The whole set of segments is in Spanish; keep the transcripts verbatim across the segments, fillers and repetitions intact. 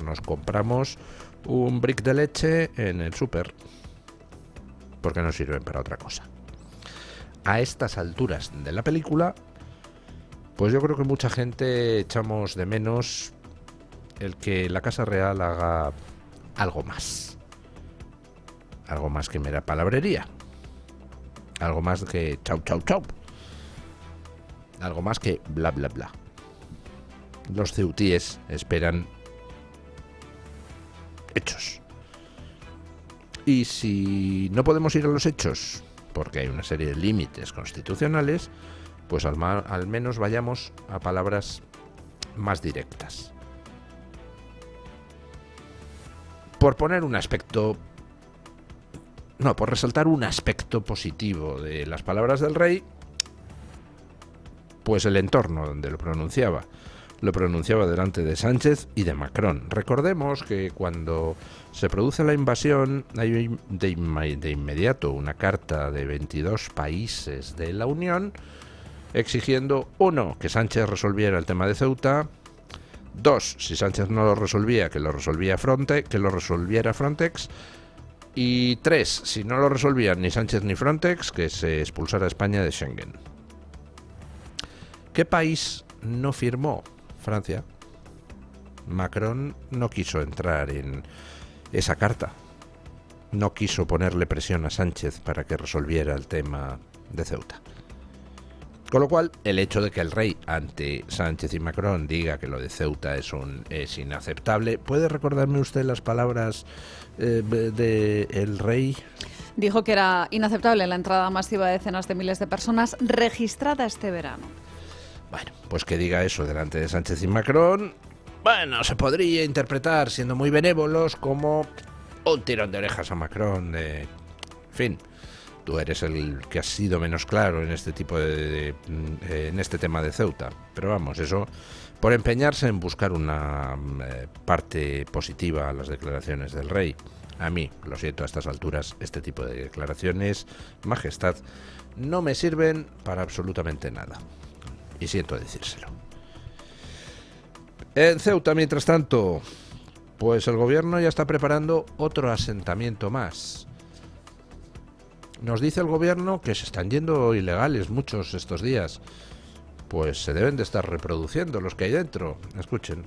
nos compramos un brick de leche en el súper, porque no sirven para otra cosa. A estas alturas de la película, pues yo creo que mucha gente echamos de menos el que la Casa Real haga algo más. Algo más que mera palabrería. Algo más que chau, chau, chau. Algo más que bla, bla, bla. Los ceutíes esperan hechos. Y si no podemos ir a los hechos, porque hay una serie de límites constitucionales, pues al, ma- al menos vayamos a palabras más directas. Por poner un aspecto... No, por resaltar un aspecto positivo de las palabras del rey, pues el entorno donde lo pronunciaba. Lo pronunciaba delante de Sánchez y de Macron. Recordemos que cuando se produce la invasión hay de, inma- de inmediato una carta de veintidós países de la Unión exigiendo, uno, que Sánchez resolviera el tema de Ceuta, dos, si Sánchez no lo resolvía, que lo resolvía Frontex, que lo resolviera Frontex, y tres, si no lo resolvían ni Sánchez ni Frontex, que se expulsara a España de Schengen. ¿Qué país no firmó? Francia. Macron no quiso entrar en esa carta. No quiso ponerle presión a Sánchez para que resolviera el tema de Ceuta. Con lo cual, el hecho de que el rey ante Sánchez y Macron diga que lo de Ceuta es, un, es inaceptable, ¿puede recordarme usted las palabras eh, del rey? Dijo que era inaceptable la entrada masiva de decenas de miles de personas registrada este verano. Bueno, pues que diga eso delante de Sánchez y Macron, bueno, se podría interpretar, siendo muy benévolos, como un tirón de orejas a Macron de... En fin, tú eres el que has sido menos claro en este tipo de, de, de en este tema de Ceuta. Pero vamos, eso por empeñarse en buscar una eh, parte positiva a las declaraciones del rey. A mí, lo siento, a estas alturas, este tipo de declaraciones, majestad, no me sirven para absolutamente nada. Y siento decírselo. En Ceuta, mientras tanto, pues el gobierno ya está preparando otro asentamiento más. Nos dice el gobierno que se están yendo ilegales muchos estos días. Pues se deben de estar reproduciendo los que hay dentro. Escuchen.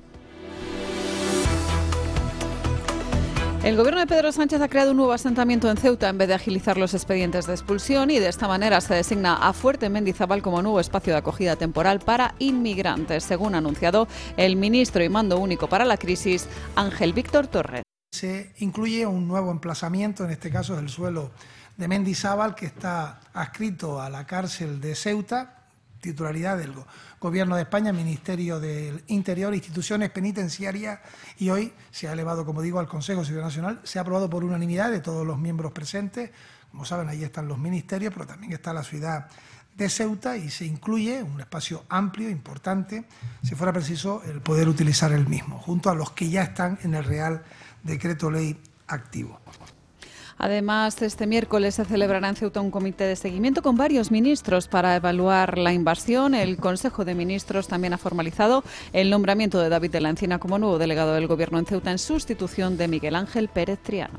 El gobierno de Pedro Sánchez ha creado un nuevo asentamiento en Ceuta en vez de agilizar los expedientes de expulsión, y de esta manera se designa a Fuerte Mendizábal como nuevo espacio de acogida temporal para inmigrantes, según ha anunciado el ministro y mando único para la crisis, Ángel Víctor Torres. Se incluye un nuevo emplazamiento, en este caso es el suelo de Mendizábal, que está adscrito a la cárcel de Ceuta, titularidad del Gobierno de España, Ministerio del Interior, instituciones penitenciarias, y hoy se ha elevado, como digo, al Consejo Civil Nacional. Se ha aprobado por unanimidad de todos los miembros presentes. Como saben, ahí están los ministerios, pero también está la ciudad de Ceuta, y se incluye un espacio amplio, importante, si fuera preciso, el poder utilizar el mismo, junto a los que ya están en el Real Decreto Ley activo. Además, este miércoles se celebrará en Ceuta un comité de seguimiento con varios ministros para evaluar la invasión. El Consejo de Ministros también ha formalizado el nombramiento de David de la Encina como nuevo delegado del Gobierno en Ceuta en sustitución de Miguel Ángel Pérez Triano.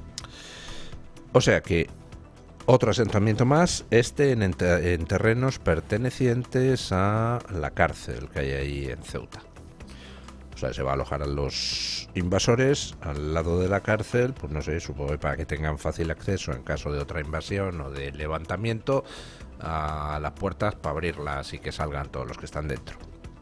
O sea que otro asentamiento más, este en, en terrenos pertenecientes a la cárcel que hay ahí en Ceuta. O sea, se va a alojar a los invasores al lado de la cárcel, pues no sé, supongo que para que tengan fácil acceso en caso de otra invasión o de levantamiento a las puertas para abrirlas y que salgan todos los que están dentro.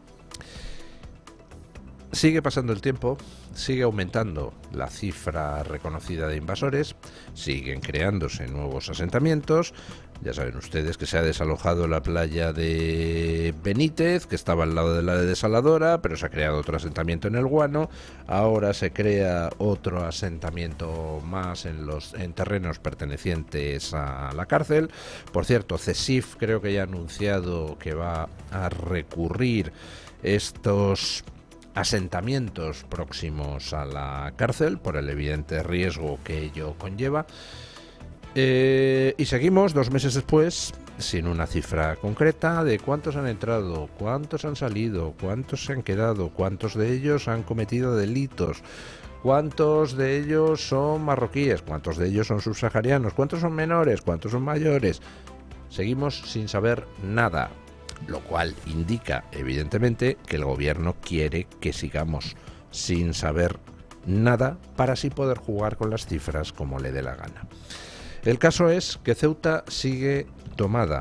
Sigue pasando el tiempo, sigue aumentando la cifra reconocida de invasores, siguen creándose nuevos asentamientos. Ya saben ustedes que se ha desalojado la playa de Benítez, que estaba al lado de la de Desaladora, pero se ha creado otro asentamiento en el Guano. Ahora se crea otro asentamiento más en los en terrenos pertenecientes a la cárcel. Por cierto, CESIF creo que ya ha anunciado que va a recurrir estos asentamientos próximos a la cárcel por el evidente riesgo que ello conlleva. Eh, y seguimos dos meses después sin una cifra concreta de cuántos han entrado, cuántos han salido, cuántos se han quedado, cuántos de ellos han cometido delitos, cuántos de ellos son marroquíes, cuántos de ellos son subsaharianos, cuántos son menores, cuántos son mayores. Seguimos sin saber nada, lo cual indica, evidentemente, que el gobierno quiere que sigamos sin saber nada para así poder jugar con las cifras como le dé la gana. El caso es que Ceuta sigue tomada,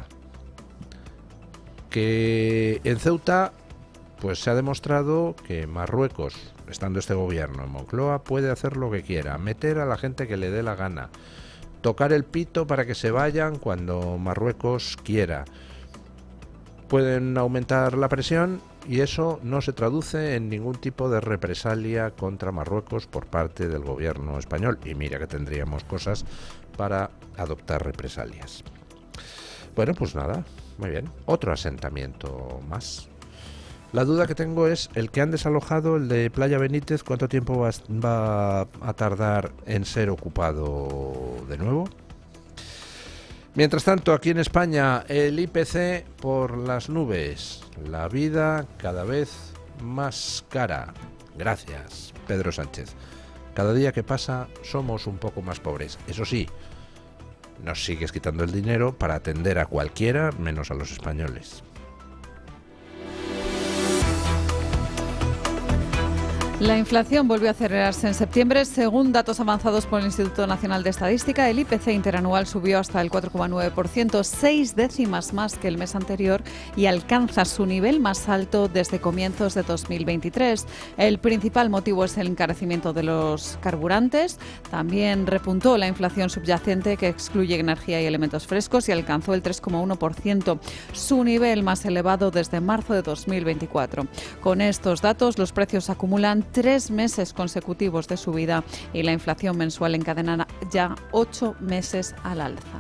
que en Ceuta pues se ha demostrado que Marruecos, estando este gobierno en Moncloa, puede hacer lo que quiera, meter a la gente que le dé la gana, tocar el pito para que se vayan cuando Marruecos quiera. Pueden aumentar la presión y eso no se traduce en ningún tipo de represalia contra Marruecos por parte del gobierno español. Y mira que tendríamos cosas para adoptar represalias. Bueno, pues nada, muy bien. Otro asentamiento más. La duda que tengo es, el que han desalojado, el de Playa Benítez, ¿cuánto tiempo va, va a tardar en ser ocupado de nuevo? Mientras tanto, aquí en España, el I P C por las nubes, la vida cada vez más cara. Gracias, Pedro Sánchez. Cada día que pasa somos un poco más pobres. Eso sí, nos sigues quitando el dinero para atender a cualquiera menos a los españoles. La inflación volvió a acelerarse en septiembre. Según datos avanzados por el Instituto Nacional de Estadística, el I P C interanual subió hasta el cuatro coma nueve por ciento, seis décimas más que el mes anterior, y alcanza su nivel más alto desde comienzos de dos mil veintitrés. El principal motivo es el encarecimiento de los carburantes. También repuntó la inflación subyacente, que excluye energía y elementos frescos, y alcanzó el tres coma uno por ciento, su nivel más elevado desde marzo de dos mil veinticuatro. Con estos datos, los precios acumulan tres meses consecutivos de subida y la inflación mensual encadena ya ocho meses al alza.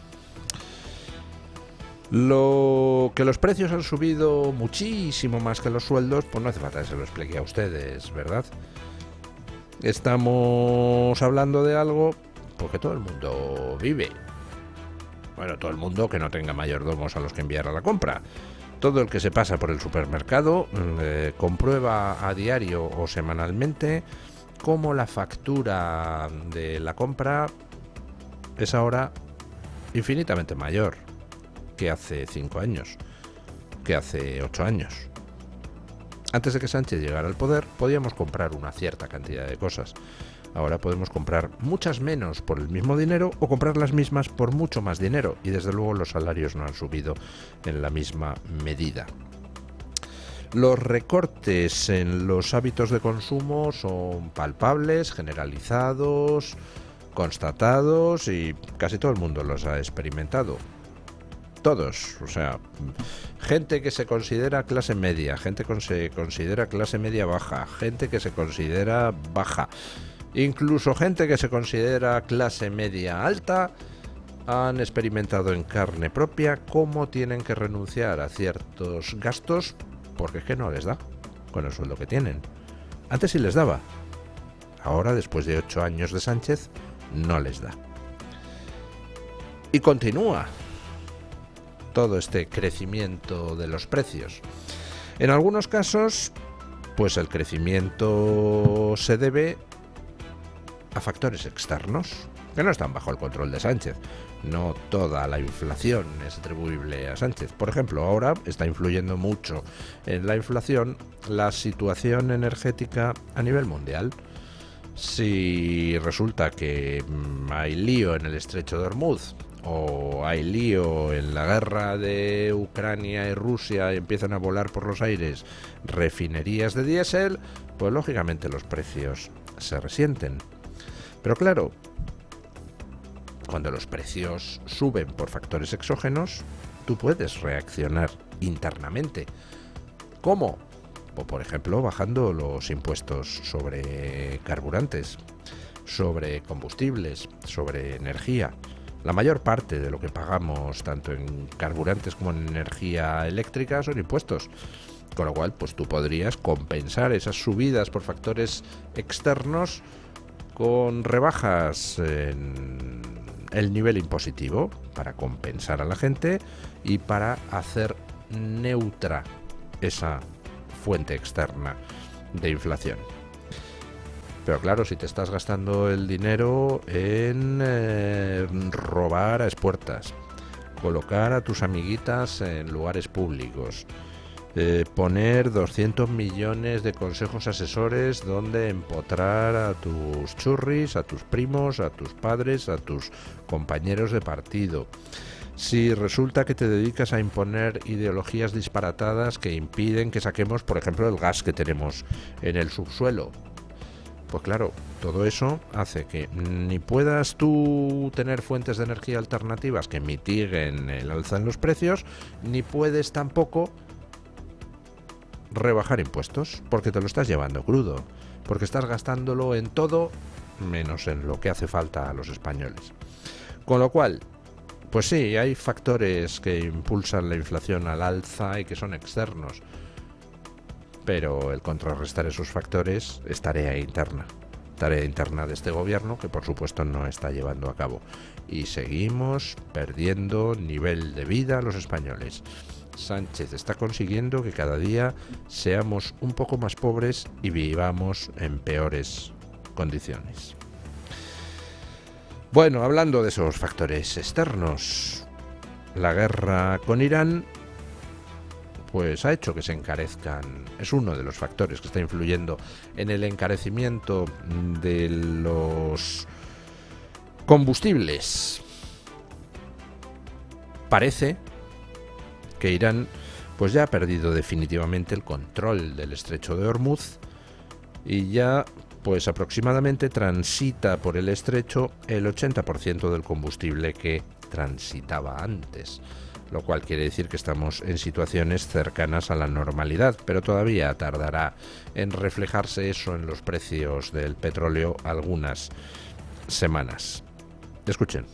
Lo que los precios han subido muchísimo más que los sueldos, pues no hace falta que se lo explique a ustedes, ¿verdad? Estamos hablando de algo porque todo el mundo vive. Bueno, todo el mundo que no tenga mayordomos a los que enviar a la compra. Todo el que se pasa por el supermercado eh, comprueba a diario o semanalmente cómo la factura de la compra es ahora infinitamente mayor que hace cinco años, que hace ocho años. Antes de que Sánchez llegara al poder, podíamos comprar una cierta cantidad de cosas. Ahora podemos comprar muchas menos por el mismo dinero o comprar las mismas por mucho más dinero, y desde luego los salarios no han subido en la misma medida. Los recortes en los hábitos de consumo son palpables, generalizados, constatados, y casi todo el mundo los ha experimentado. Todos, o sea, gente que se considera clase media, gente que se considera clase media baja, gente que se considera baja, incluso gente que se considera clase media alta, han experimentado en carne propia cómo tienen que renunciar a ciertos gastos porque es que no les da con el sueldo que tienen. Antes sí les daba, ahora después de ocho años de Sánchez no les da. Y continúa todo este crecimiento de los precios. En algunos casos, pues el crecimiento se debe a factores externos que no están bajo el control de Sánchez. No toda la inflación es atribuible a Sánchez. Por ejemplo, ahora está influyendo mucho en la inflación la situación energética a nivel mundial. Si resulta que hay lío en el estrecho de Hormuz, o hay lío en la guerra de Ucrania y Rusia y empiezan a volar por los aires refinerías de diésel, pues lógicamente los precios se resienten. Pero claro, cuando los precios suben por factores exógenos, tú puedes reaccionar internamente. ¿Cómo? Pues por ejemplo, bajando los impuestos sobre carburantes, sobre combustibles, sobre energía. La mayor parte de lo que pagamos, tanto en carburantes como en energía eléctrica, son impuestos. Con lo cual, pues tú podrías compensar esas subidas por factores externos con rebajas en el nivel impositivo para compensar a la gente y para hacer neutra esa fuente externa de inflación. Pero claro, si te estás gastando el dinero en eh, robar a expuertas, colocar a tus amiguitas en lugares públicos, eh, poner doscientos millones de consejos asesores donde empotrar a tus churris, a tus primos, a tus padres, a tus compañeros de partido. Si resulta que te dedicas a imponer ideologías disparatadas que impiden que saquemos, por ejemplo, el gas que tenemos en el subsuelo, pues claro, todo eso hace que ni puedas tú tener fuentes de energía alternativas que mitiguen el alza en los precios, ni puedes tampoco rebajar impuestos, porque te lo estás llevando crudo, porque estás gastándolo en todo menos en lo que hace falta a los españoles. Con lo cual, pues sí, hay factores que impulsan la inflación al alza y que son externos, pero el contrarrestar esos factores es tarea interna, tarea interna de este gobierno que por supuesto no está llevando a cabo. Y seguimos perdiendo nivel de vida a los españoles. Sánchez está consiguiendo que cada día seamos un poco más pobres y vivamos en peores condiciones. Bueno, hablando de esos factores externos, la guerra con Irán pues ha hecho que se encarezcan, es uno de los factores que está influyendo en el encarecimiento de los combustibles. Parece que Irán pues ya ha perdido definitivamente el control del estrecho de Hormuz y ya pues aproximadamente transita por el estrecho el ochenta por ciento del combustible que transitaba antes, lo cual quiere decir que estamos en situaciones cercanas a la normalidad, pero todavía tardará en reflejarse eso en los precios del petróleo algunas semanas. Escuchen.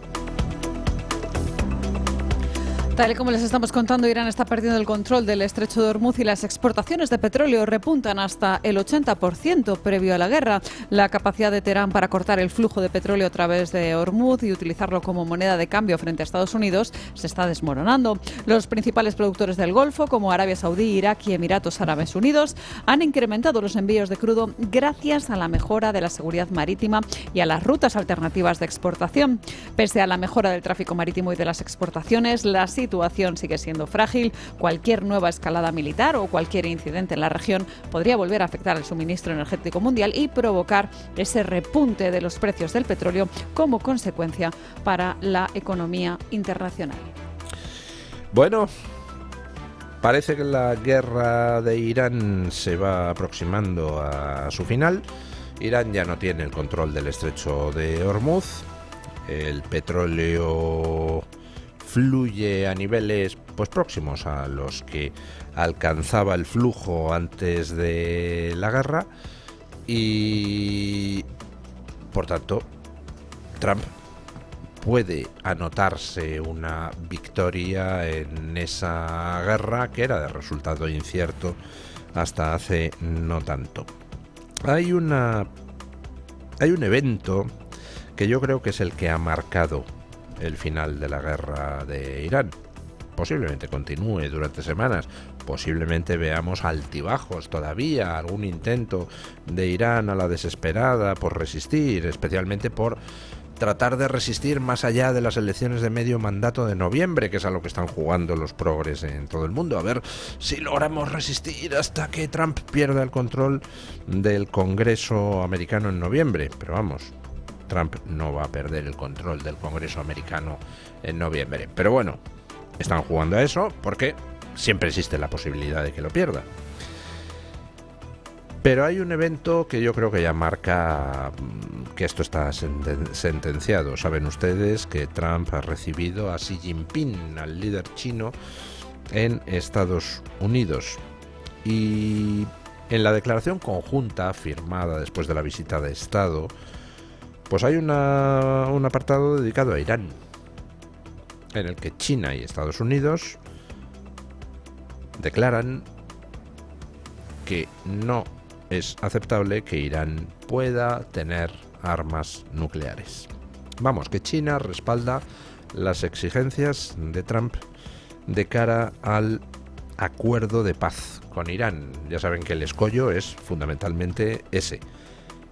Tal y como les estamos contando, Irán está perdiendo el control del estrecho de Hormuz y las exportaciones de petróleo repuntan hasta el ochenta por ciento previo a la guerra. La capacidad de Teherán para cortar el flujo de petróleo a través de Hormuz y utilizarlo como moneda de cambio frente a Estados Unidos se está desmoronando. Los principales productores del Golfo, como Arabia Saudí, Irak y Emiratos Árabes Unidos, han incrementado los envíos de crudo gracias a la mejora de la seguridad marítima y a las rutas alternativas de exportación. Pese a la mejora del tráfico marítimo y de las exportaciones, las La situación sigue siendo frágil. Cualquier nueva escalada militar o cualquier incidente en la región podría volver a afectar al suministro energético mundial y provocar ese repunte de los precios del petróleo como consecuencia para la economía internacional. Bueno, parece que la guerra de Irán se va aproximando a su final. Irán ya no tiene el control del estrecho de Hormuz. El petróleo fluye a niveles pues próximos a los que alcanzaba el flujo antes de la guerra y por tanto Trump puede anotarse una victoria en esa guerra que era de resultado incierto hasta hace no tanto. Hay una hay un evento que yo creo que es el que ha marcado el final de la guerra de Irán. Posiblemente continúe durante semanas, posiblemente veamos altibajos todavía, algún intento de Irán a la desesperada por resistir, especialmente por tratar de resistir más allá de las elecciones de medio mandato de noviembre, que es a lo que están jugando los progres en todo el mundo, a ver si logramos resistir hasta que Trump pierda el control del Congreso americano en noviembre. Pero vamos, Trump no va a perder el control del Congreso americano en noviembre. Pero bueno, están jugando a eso porque siempre existe la posibilidad de que lo pierda. Pero hay un evento que yo creo que ya marca que esto está sentenciado. Saben ustedes que Trump ha recibido a Xi Jinping, al líder chino, en Estados Unidos. Y en la declaración conjunta firmada después de la visita de Estado, pues hay una, un apartado dedicado a Irán, en el que China y Estados Unidos declaran que no es aceptable que Irán pueda tener armas nucleares. Vamos, que China respalda las exigencias de Trump de cara al acuerdo de paz con Irán. Ya saben que el escollo es fundamentalmente ese,